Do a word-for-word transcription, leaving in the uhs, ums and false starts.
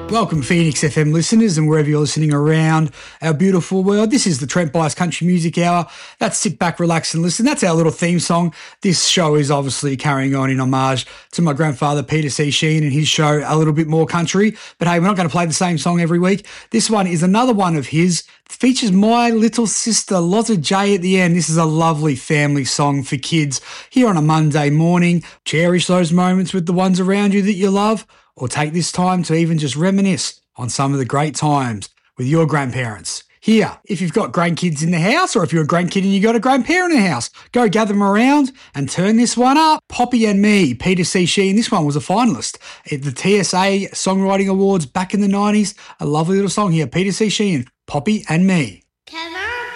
Welcome, Phoenix F M listeners, and wherever you're listening around our beautiful world. This is the Trent Bias Country Music Hour. That's sit back, relax, and listen. That's our little theme song. This show is obviously carrying on in homage to my grandfather, Peter C. Sheehan, and his show, A Little Bit More Country. But hey, we're not going to play the same song every week. This one is another one of his. It features my little sister, Lotta J, at the end. This is a lovely family song for kids here on a Monday morning. Cherish those moments with the ones around you that you love, or take this time to even just reminisce on some of the great times with your grandparents. Here, if you've got grandkids in the house, or if you're a grandkid and you've got a grandparent in the house, go gather them around and turn this one up. Poppy and Me, Peter C. Sheehan. This one was a finalist at the T S A Songwriting Awards back in the nineties. A lovely little song here. Peter C. Sheehan, Poppy and Me. Come